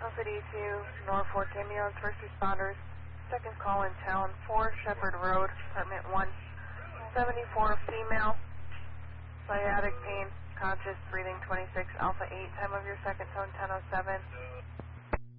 Alpha D2, Norfolk ambulance, first responders, second call in town, 4 Shepherd Road, apartment 174, female, sciatic pain, conscious, breathing 26, Alpha 8, time of your second tone 10:07.